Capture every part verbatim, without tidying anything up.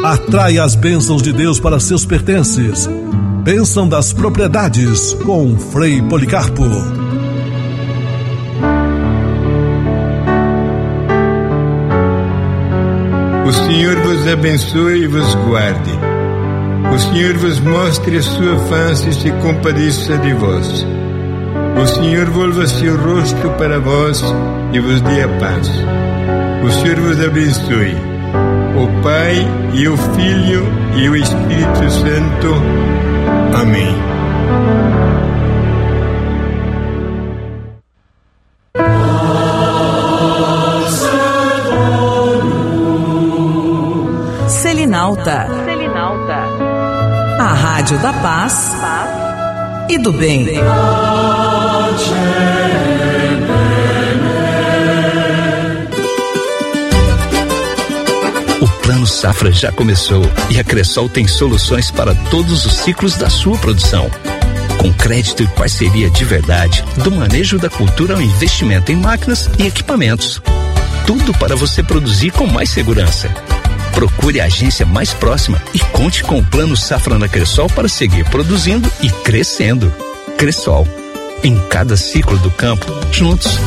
Atrai as bênçãos de Deus para seus pertences. Bênção das propriedades com Frei Policarpo. O Senhor vos abençoe e vos guarde. O Senhor vos mostre a sua face e se compadeça de vós. O Senhor volva seu rosto para vós e vos dê a paz. O Senhor vos abençoe, o Pai e o Filho e o Espírito Santo. Amém. Selinalta. Selinalta. A Rádio da Paz, Paz e do Bem. O Plano Safra já começou e a Cressol tem soluções para todos os ciclos da sua produção. Com crédito e parceria de verdade, do manejo da cultura ao investimento em máquinas e equipamentos. Tudo para você produzir com mais segurança. Procure a agência mais próxima e conte com o Plano Safra na Cressol para seguir produzindo e crescendo. Cressol, em cada ciclo do campo, juntos.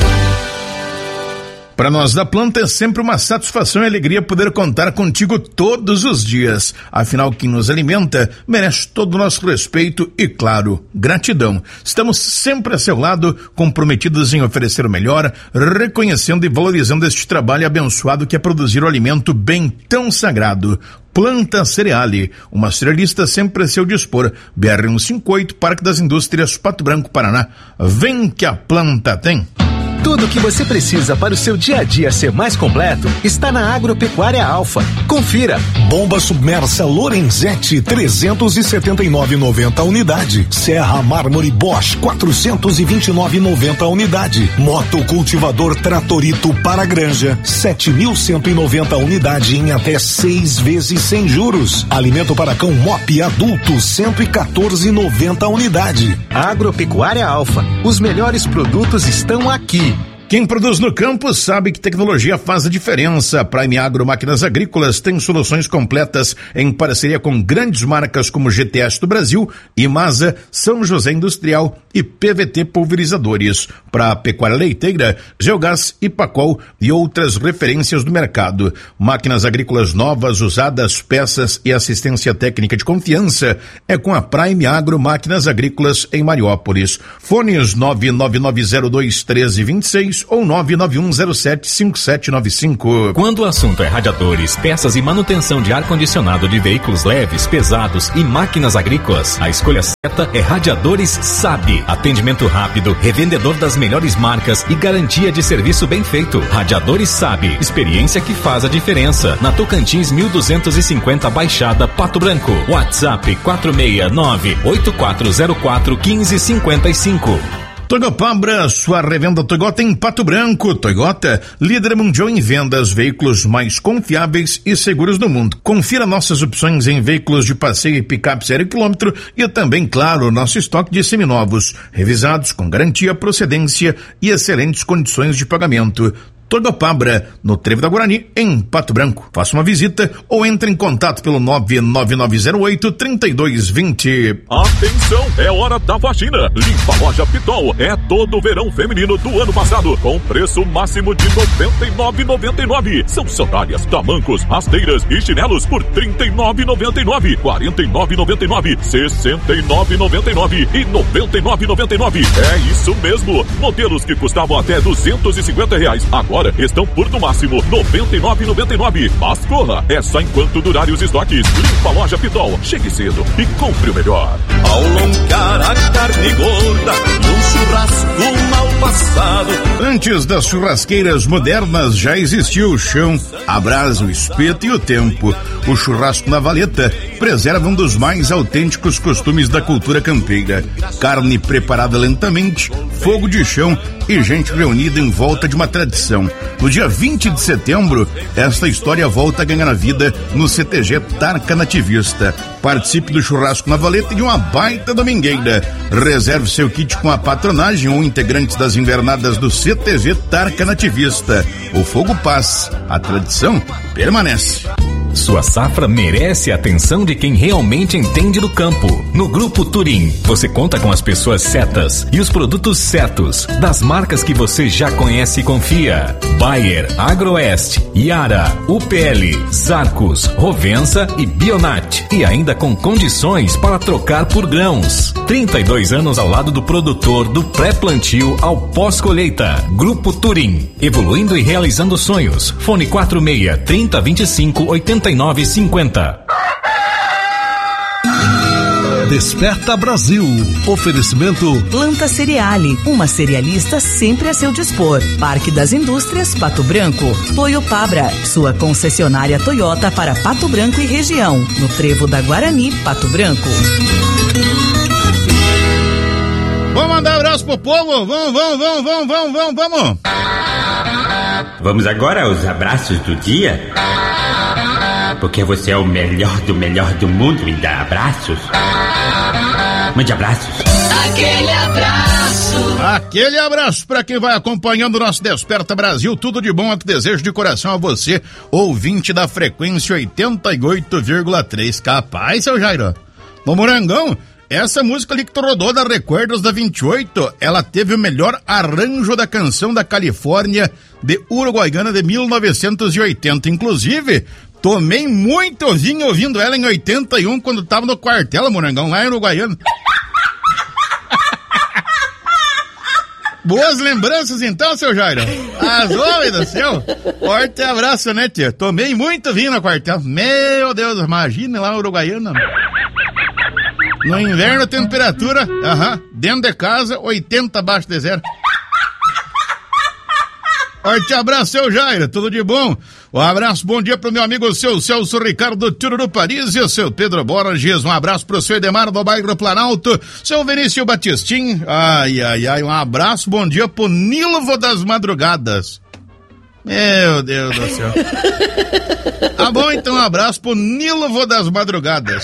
Para nós da planta é sempre uma satisfação e alegria poder contar contigo todos os dias. Afinal, quem nos alimenta merece todo o nosso respeito e, claro, gratidão. Estamos sempre a seu lado, comprometidos em oferecer o melhor, reconhecendo e valorizando este trabalho abençoado que é produzir o alimento bem tão sagrado. Planta Cereale, uma cerealista sempre a seu dispor. B R cento e cinquenta e oito, Parque das Indústrias, Pato Branco, Paraná. Vem que a planta tem. Tudo o que você precisa para o seu dia a dia ser mais completo está na Agropecuária Alfa. Confira. Bomba submersa Lorenzetti, trezentos e setenta e nove reais e noventa unidade. Serra Mármore Bosch, quatrocentos e vinte e nove reais e noventa unidade. Moto cultivador Tratorito para Granja, sete mil cento e noventa unidade em até seis vezes sem juros. Alimento para cão Mop adulto, cento e quatorze reais e noventa unidade. Agropecuária Alfa. Os melhores produtos estão aqui. Quem produz no campo sabe que tecnologia faz a diferença. Prime Agro Máquinas Agrícolas tem soluções completas em parceria com grandes marcas como G T S do Brasil, Imasa, São José Industrial e P V T Pulverizadores. Para a pecuária leiteira, Geogás, Ipacol e outras referências do mercado. Máquinas agrícolas novas, usadas, peças e assistência técnica de confiança é com a Prime Agro Máquinas Agrícolas em Mariópolis. Fones nove nove nove zero dois um três dois seis ou nove nove um zero sete cinco sete nove cinco. Quando o assunto é radiadores, peças e manutenção de ar-condicionado de veículos leves, pesados e máquinas agrícolas, a escolha certa é Radiadores Sabe. Atendimento rápido, revendedor das melhores marcas e garantia de serviço bem feito. Radiadores Sabe. Experiência que faz a diferença. Na Tocantins mil duzentos e cinquenta Baixada, Pato Branco. WhatsApp quatro seis nove oito quatro zero quatro um cinco cinco cinco. Toyopabra, sua revenda Toyota em Pato Branco. Toyota, líder mundial em vendas, veículos mais confiáveis e seguros do mundo. Confira nossas opções em veículos de passeio e picape zero quilômetro e também, claro, nosso estoque de seminovos, revisados com garantia, procedência e excelentes condições de pagamento. Toyopabra, no Trevo da Guarani, em Pato Branco. Faça uma visita ou entre em contato pelo nove nove nove zero oito três dois dois zero. Atenção, é hora da faxina. Limpa a Loja Pitol. É todo o verão feminino do ano passado, com preço máximo de noventa e nove reais e noventa e nove centavos. São sandálias, tamancos, rasteiras e chinelos por trinta e nove reais e noventa e nove centavos, quarenta e nove reais e noventa e nove centavos, sessenta e nove reais e noventa e nove centavos e noventa e nove reais e noventa e nove centavos. É isso mesmo. Modelos que custavam até duzentos e cinquenta reais, agora estão por no máximo noventa e nove reais e noventa e nove centavos. Mas corra, é só enquanto durarem os estoques. Limpa a Loja Pitol. Chegue cedo e compre o melhor. Ao longar a carne gorda e um churrasco mal passado. Antes das churrasqueiras modernas já existiu o chão, a brasa, o espeto e o tempo. O churrasco na valeta preserva um dos mais autênticos costumes da cultura campeira. Carne preparada lentamente, fogo de chão e gente reunida em volta de uma tradição. No dia vinte de setembro, esta história volta a ganhar a vida no C T G Tarca Nativista. Participe do churrasco na valeta e de uma baita domingueira. Reserve seu kit com a patronagem ou integrantes das invernadas do C T G Tarca Nativista. O fogo passa, a tradição permanece. Sua safra merece a atenção de quem realmente entende do campo. No Grupo Turim, você conta com as pessoas certas e os produtos certos, das marcas que você já conhece e confia. Bayer, Agroeste, Yara, U P L, Zarcos, Rovensa e Bionat. E ainda com condições para trocar por grãos. trinta e dois anos ao lado do produtor, do pré-plantio ao pós-colheita. Grupo Turim, evoluindo e realizando sonhos. Fone quatro seis, trinta, vinte e cinco, oitenta e nove, cinquenta. Desperta Brasil. Oferecimento Planta Cereale, uma cerealista sempre a seu dispor. Parque das Indústrias, Pato Branco. Toyopabra, sua concessionária Toyota para Pato Branco e região. No Trevo da Guarani, Pato Branco. Vamos mandar um abraço pro povo? Vamos, vamos, vamos, vamos, vamos, vamos, vamos. Vamos agora aos abraços do dia? Porque você é o melhor do melhor do mundo em dar abraços. Mande abraços. Aquele abraço. Aquele abraço para quem vai acompanhando o nosso Desperta Brasil. Tudo de bom, é que desejo de coração a você, ouvinte da frequência oitenta e oito vírgula três. Capaz, seu Jairo? No Morangão, essa música ali que tu rodou da Recuerdos da vinte e oito, ela teve o melhor arranjo da canção da Califórnia de Uruguaiana de mil novecentos e oitenta. Inclusive, tomei muito vinho ouvindo ela em oitenta e um, quando tava no quartel, Morangão, lá em Uruguaiana. Boas lembranças então, seu Jairo. As homens do céu. Forte abraço, né, tia? Tomei muito vinho no quartel. Meu Deus, imagina lá no Uruguaiana. No inverno, a temperatura, aham, dentro de casa, oitenta abaixo de zero. Forte abraço, seu Jairo, tudo de bom? Um abraço, bom dia pro meu amigo, seu Celso Ricardo Tururu Paris e o seu Pedro Borges. Um abraço pro seu Edemar do bairro Planalto, seu Vinícius Batistim. Ai, ai, ai, um abraço, bom dia pro Nilvo das Madrugadas. Meu Deus do céu. Tá bom, então, um abraço pro Nilvo das Madrugadas.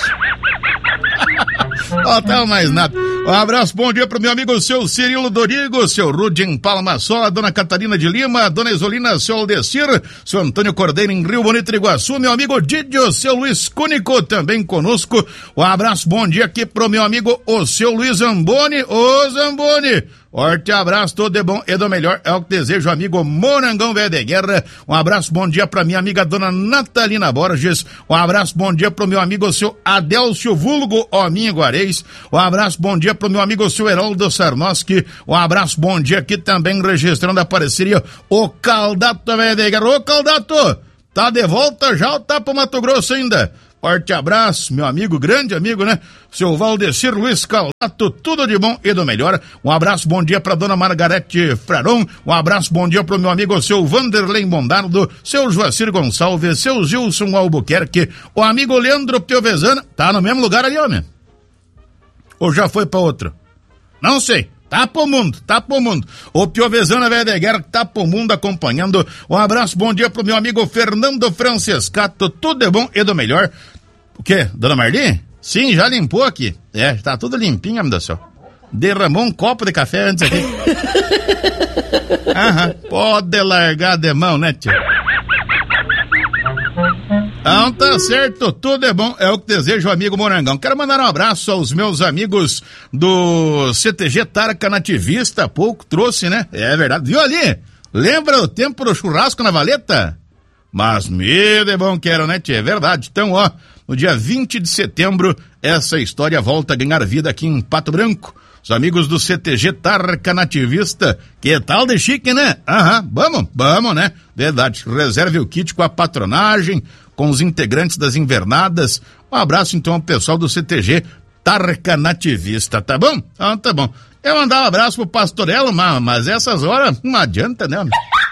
Faltava mais nada. Um abraço, bom dia pro meu amigo, seu Cirilo Dorigo, seu Rudin Palmaçola, dona Catarina de Lima, dona Isolina, seu Aldecir, seu Antônio Cordeiro em Rio Bonito, Iguaçu, meu amigo Didio, seu Luiz Cúnico também conosco. Um abraço, bom dia aqui pro meu amigo, o seu Luiz Zamboni, ô Zamboni. Forte abraço, tudo de bom e do melhor, é o que desejo, amigo Morangão Velho de Guerra. Um abraço, bom dia pra minha amiga dona Natalina Borges. Um abraço, bom dia pro meu amigo, o seu Adélcio Vulgo Hominho Guarez. Um abraço, bom dia pro meu amigo, o seu Heraldo Sarnoski. Um abraço, bom dia aqui também registrando a parceria, o Caldato Velho de Guerra. Ô Caldato, tá de volta já ou tá pro Mato Grosso ainda? Forte abraço, meu amigo, grande amigo, né? Seu Valdecir Luiz Caldato, tudo de bom e do melhor. Um abraço, bom dia pra dona Margarete Fraron. Um abraço, bom dia pro meu amigo, seu Vanderlei Mondardo, seu Joacir Gonçalves, seu Gilson Albuquerque, o amigo Leandro Piovezana. Tá no mesmo lugar ali, homem? Ou já foi pra outro? Não sei. Tá pro mundo, tá pro mundo. O Piovezana Velho de Guerra que tá pro mundo acompanhando. Um abraço, bom dia pro meu amigo Fernando Francescato, tudo de bom e do melhor. O quê? Dona Marli? Sim, já limpou aqui. É, tá tudo limpinho, meu Deus do céu. Derramou um copo de café antes aqui. Aham, pode largar de mão, né, tio? Então tá certo, tudo é bom, é o que desejo, amigo Morangão. Quero mandar um abraço aos meus amigos do C T G Tarca Nativista, pouco trouxe, né? É verdade, viu ali? Lembra o tempo do churrasco na Valeta? Mas medo é bom que era, né, tia? É verdade. Então, ó, no dia vinte de setembro, essa história volta a ganhar vida aqui em Pato Branco. Os amigos do C T G Tarca Nativista, que tal de chique, né? Aham, vamos, vamos, né? Verdade, reserve o kit com a patronagem, com os integrantes das invernadas. Um abraço, então, ao pessoal do C T G Tarca Nativista, tá bom? Ah, tá bom. Eu mandar um abraço pro Pastorello, mas, mas essas horas não adianta, né?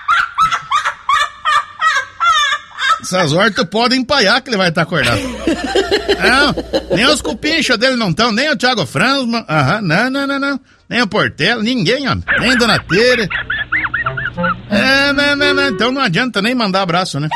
Essas horas tu pode empaiar que ele vai estar acordado. Não, nem os cupinchos dele não estão, nem o Thiago Fransman, aham, não, não, não, não, nem o Portela, ninguém, ó, nem Dona Tere. É, não, não, não, então não adianta nem mandar abraço, né?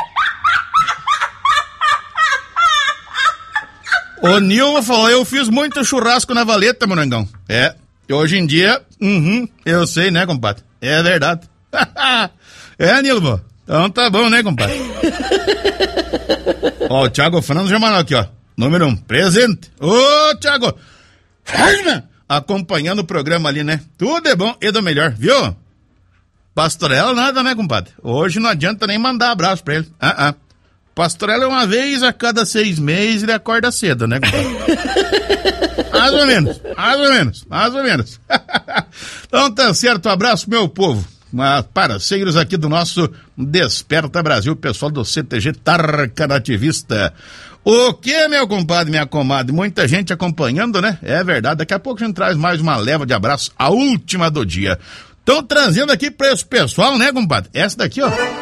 O Nilva falou, eu fiz muito churrasco na Valeta, Morangão. É, hoje em dia, uhum, eu sei, né, compadre? É verdade. É, Nilva, Então tá bom, né, compadre? Ó, o Thiago Franz já mandou aqui, ó. Número um, presente. Ô, Thiago! Acompanhando o programa ali, né? Tudo é bom e do melhor, viu? Pastorela nada, né, compadre? Hoje não adianta nem mandar abraço pra ele. Ah, ah. Pastorela é uma vez a cada seis meses ele acorda cedo, né, compadre? Mais ou menos, mais ou menos, mais ou menos. Então tá certo, um abraço, meu povo. Parceiros aqui do nosso Desperta Brasil, pessoal do C T G Tarca Nativista. O que, meu compadre, minha comadre? Muita gente acompanhando, né? É verdade, daqui a pouco a gente traz mais uma leva de abraço, a última do dia. Estão trazendo aqui pra esse pessoal, né, compadre? Essa daqui, ó.